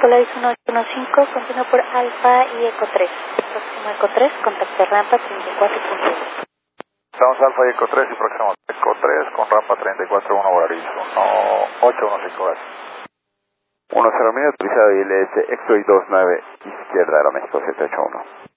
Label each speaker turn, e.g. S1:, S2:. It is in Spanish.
S1: Polaris 1815, continúa por Alfa y Eco 3. Próximo Eco 3, contacto rampa 34.1.
S2: Estamos Alfa y Eco 3 y próximo Eco 3 con rampa 34.1 Polaris 1815, gracias.
S3: 10 minutos, utilizado ILS X-Ray 29, izquierda Aeroméxico 781.